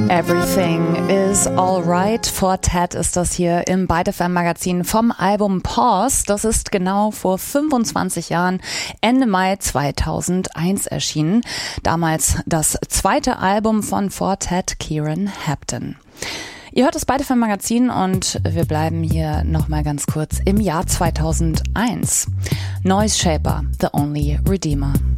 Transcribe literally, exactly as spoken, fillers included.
Everything is alright. Fortet ist das hier im Byte F M Magazin vom Album Pause. Das ist genau vor fünfundzwanzig Jahren, Ende Mai zweitausendeins erschienen. Damals das zweite Album von Fortet, Kieran Hampton. Ihr hört das Byte F M Magazin und wir bleiben hier nochmal ganz kurz im Jahr zweitausendeins. Noise Shaper, The Only Redeemer.